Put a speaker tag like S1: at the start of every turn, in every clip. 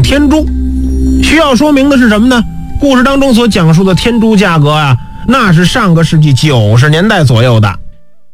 S1: 天珠。需要说明的是什么呢？故事当中所讲述的天珠价格啊，那是上个世纪90年代左右的。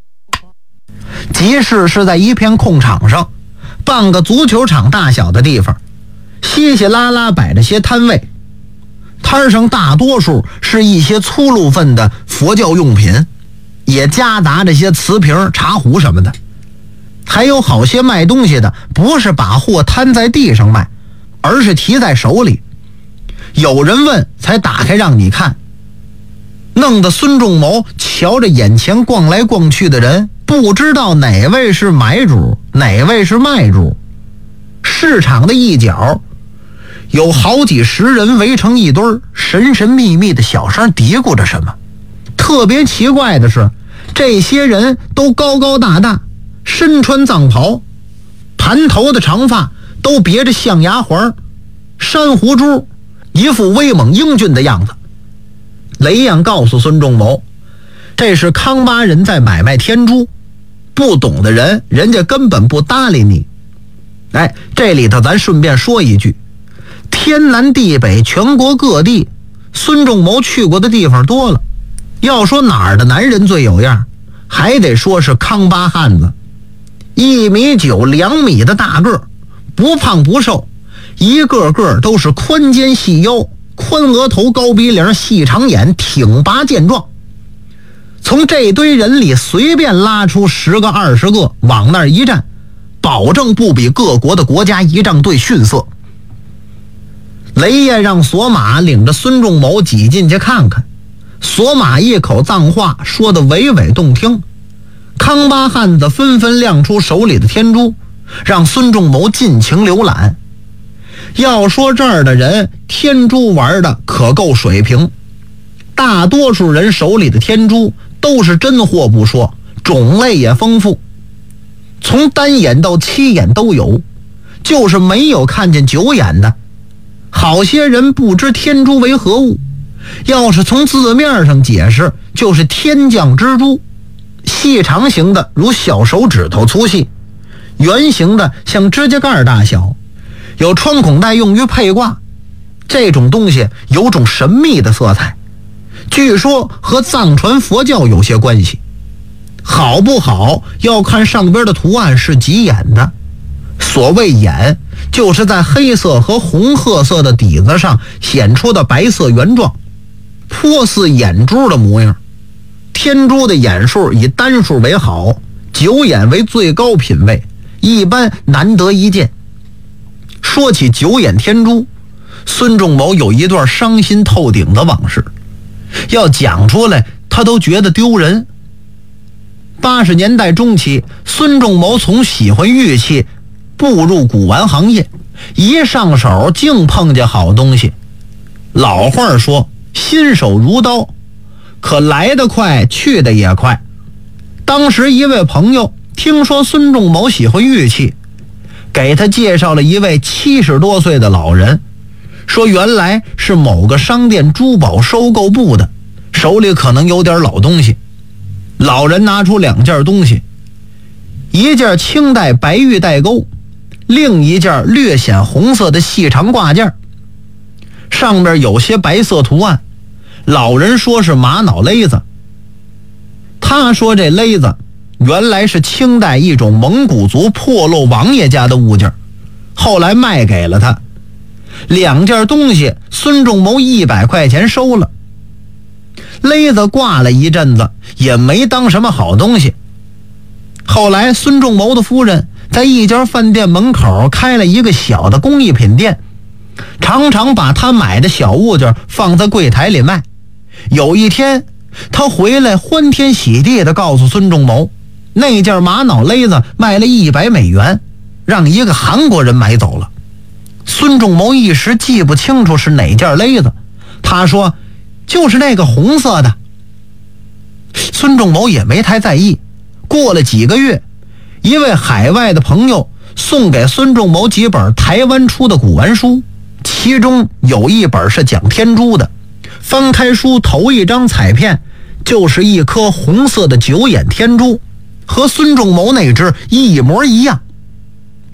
S2: 集市是在一片空场上，半个足球场大小的地方，稀稀拉拉摆着些摊位，摊上大多数是一些粗鲁份的佛教用品，也夹杂着些瓷瓶、茶壶什么的。还有好些卖东西的，不是把货摊在地上卖，而是提在手里，有人问才打开让你看，弄得孙仲谋瞧着眼前逛来逛去的人，不知道哪位是买主，哪位是卖主。市场的一角有好几十人围成一堆，神神秘秘的小声嘀咕着什么。特别奇怪的是，这些人都高高大大，身穿藏袍，盘头的长发都别着象牙环、珊瑚珠，一副威猛英俊的样子。雷阳告诉孙仲谋，这是康巴人在买卖天珠，不懂的人人家根本不搭理你。这里头咱顺便说一句，天南地北全国各地，孙仲谋去过的地方多了，要说哪儿的男人最有样，还得说是康巴汉子。1.9米、2米的大个，不胖不瘦，一个个都是宽肩细腰，宽额头、高鼻梁、细长眼，挺拔健壮。从这堆人里随便拉出10个20个往那儿一站，保证不比各国的国家仪仗队逊色。雷爷让索马领着孙仲谋挤进去看看，索马一口藏话说得娓娓动听。康巴汉子纷纷亮出手里的天珠，让孙仲谋尽情浏览。要说这儿的人天珠玩的可够水平，大多数人手里的天珠都是真货不说，种类也丰富，从单眼到7眼都有，就是没有看见9眼的。好些人不知天珠为何物，要是从字面上解释，就是天降之珠，细长型的如小手指头粗细，圆形的像指甲盖大小，有穿孔带用于配挂。这种东西有种神秘的色彩，据说和藏传佛教有些关系。好不好要看上边的图案是几眼的。所谓眼，就是在黑色和红褐色的底子上显出的白色圆状，颇似眼珠的模样。天珠的眼数以单数为好，9眼为最高品位，一般难得一见。说起9眼天珠，孙仲谋有一段伤心透顶的往事，要讲出来他都觉得丢人。80年代中期，孙仲谋从喜欢玉器步入古玩行业，一上手竟碰见好东西。老话说新手如刀，可来得快去得也快。当时一位朋友听说孙仲谋喜欢玉器，给他介绍了一位70多岁的老人，说原来是某个商店珠宝收购部的，手里可能有点老东西。老人拿出2件东西，一件清代白玉带钩，另一件略显红色的细长挂件，上面有些白色图案。老人说是玛瑙勒子，他说这勒子原来是清代一种蒙古族破落王爷家的物件，后来卖给了他。2件东西孙仲谋100块钱收了。勒子挂了一阵子也没当什么好东西。后来孙仲谋的夫人在一家饭店门口开了一个小的工艺品店，常常把他买的小物件放在柜台里卖。有一天他回来欢天喜地地告诉孙仲谋，那件玛瑙勒子卖了100美元，让一个韩国人买走了。孙仲谋一时记不清楚是哪件勒子，他说就是那个红色的。孙仲谋也没太在意。过了几个月，一位海外的朋友送给孙仲谋几本台湾出的古玩书，其中有一本是讲天珠的。翻开书头一张彩片，就是一颗红色的9眼天珠，和孙仲谋那只一模一样。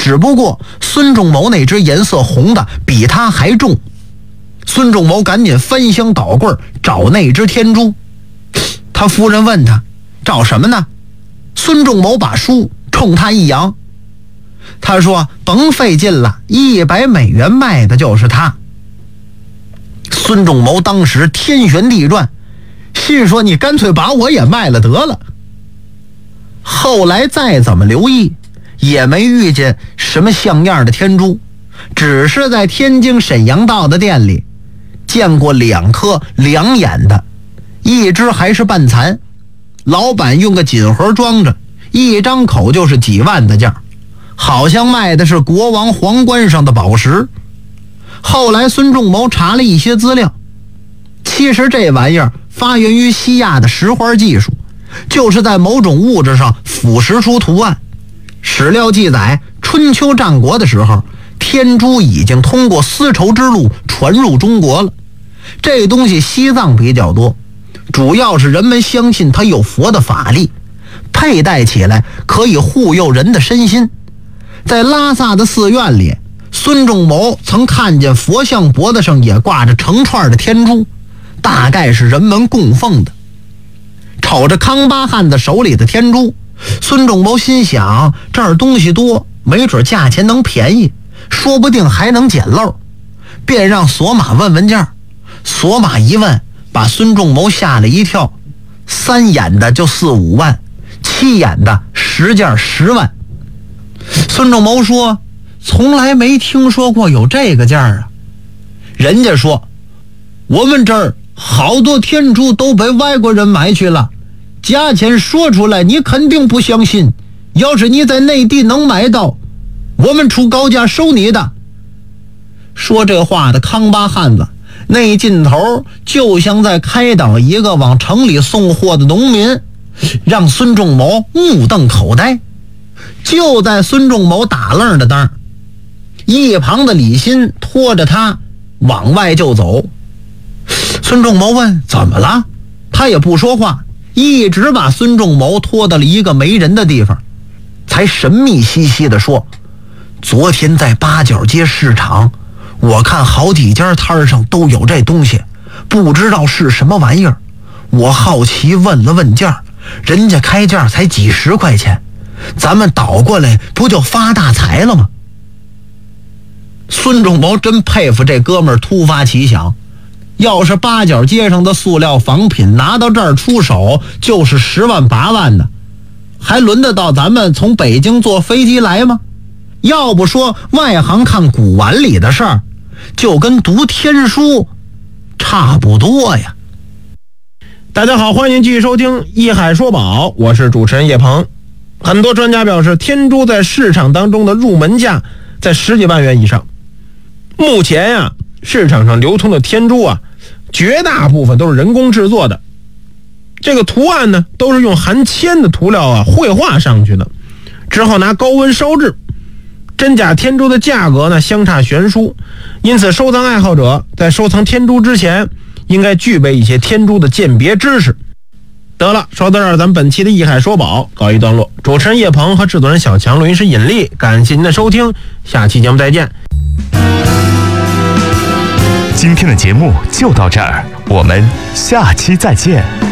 S2: 只不过孙仲谋那只颜色红的比他还重。孙仲谋赶紧翻箱倒柜找那只天珠。他夫人问他找什么呢？孙仲谋把书冲他一扬，他说甭费劲了，100美元卖的就是他。孙仲谋当时天旋地转，心说你干脆把我也卖了得了。后来再怎么留意也没遇见什么像样的天珠，只是在天津沈阳道的店里见过2颗2眼的，一只还是半残，老板用个锦盒装着，一张口就是几万的价，好像卖的是国王皇冠上的宝石。后来孙仲谋查了一些资料，其实这玩意儿发源于西亚的石花技术，就是在某种物质上腐蚀出图案。史料记载，春秋战国的时候，天珠已经通过丝绸之路传入中国了。这东西西藏比较多，主要是人们相信它有佛的法力，佩戴起来可以护佑人的身心。在拉萨的寺院里，孙仲谋曾看见佛像脖子上也挂着成串的天珠，大概是人们供奉的。瞅着康巴汉子手里的天珠，孙仲谋心想，这儿东西多，没准价钱能便宜，说不定还能捡漏，便让索马问问价。索马一问，把孙仲谋吓了一跳，3眼的就4、5万，7眼的10件10万。孙仲谋说，从来没听说过有这个价啊。人家说，我们这儿好多天珠都被外国人买去了，价钱说出来你肯定不相信，要是你在内地能买到，我们出高价收你的。说这话的康巴汉子那劲头就像在开导一个往城里送货的农民，让孙仲谋目瞪口呆。就在孙仲谋打愣的当儿，一旁的李鑫拖着他往外就走。孙仲谋问怎么了，他也不说话，一直把孙仲谋拖到了一个没人的地方，才神秘兮兮地说，昨天在八角街市场，我看好几家摊上都有这东西，不知道是什么玩意儿，我好奇问了问价，人家开价才几10块钱，咱们倒过来不就发大财了吗？孙仲谋真佩服这哥们儿突发奇想，要是八角街上的塑料仿品拿到这儿出手就是10万8万的，还轮得到咱们从北京坐飞机来吗？要不说外行看古玩里的事儿，就跟读天书差不多呀。
S1: 大家好，欢迎继续收听一海说宝，我是主持人叶鹏。很多专家表示，天珠在市场当中的入门价在10几万元以上。目前呀，市场上流通的天珠啊，绝大部分都是人工制作的，这个图案呢都是用含铅的涂料啊绘画上去的，之后拿高温烧制。真假天珠的价格呢相差悬殊，因此收藏爱好者在收藏天珠之前应该具备一些天珠的鉴别知识。得了，说到这儿，咱们本期的一海说宝告一段落。主持人叶鹏和制作人小强，录音师尹力，感谢您的收听，下期节目再见。
S3: 今天的节目就到这儿，我们下期再见。